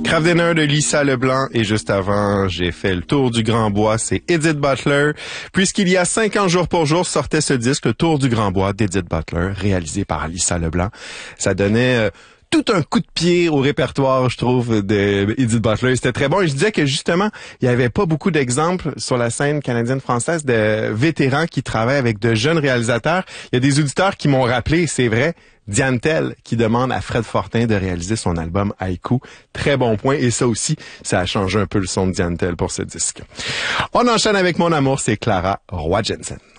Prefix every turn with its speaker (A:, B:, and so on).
A: Craft Dinner de Lisa Leblanc et juste avant, j'ai fait le tour du Grand Bois, c'est Edith Butler. Puisqu'il y a 5 ans jour pour jour sortait ce disque, le Tour du Grand Bois d'Edith Butler, réalisé par Lisa Leblanc. Ça donnait tout un coup de pied au répertoire, je trouve, de Edith Butler. C'était très bon. Et je disais que justement, il n'y avait pas beaucoup d'exemples sur la scène canadienne-française de vétérans qui travaillent avec de jeunes réalisateurs. Il y a des auditeurs qui m'ont rappelé, c'est vrai, Diane Tell qui demande à Fred Fortin de réaliser son album Haïku. Très bon point. Et ça aussi, ça a changé un peu le son de Diane Tell pour ce disque. On enchaîne avec Mon amour, c'est Clara Roy Jensen.